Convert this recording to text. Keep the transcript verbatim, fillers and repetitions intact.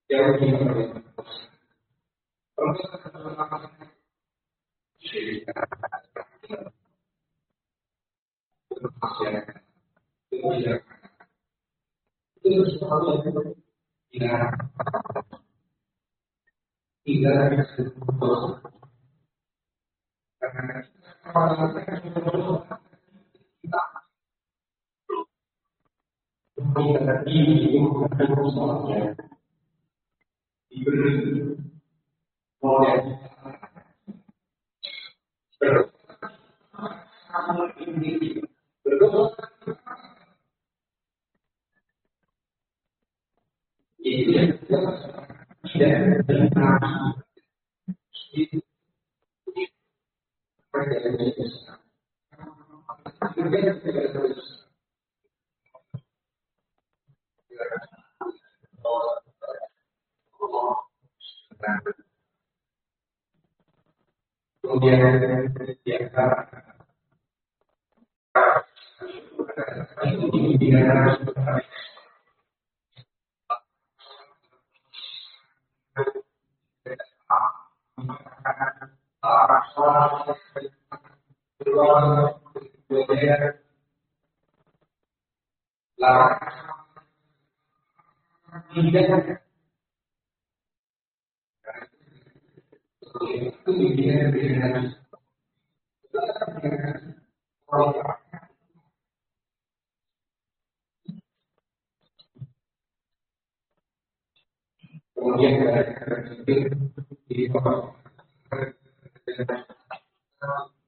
yang diperlukan itu sesuatu yang tidak tidak bisa diputus karena kita kita ini bukan diberi oleh berdoa ini berdoa itu yang tidak benar itu terjadi kemudian di antara itu tidak kemudian dari di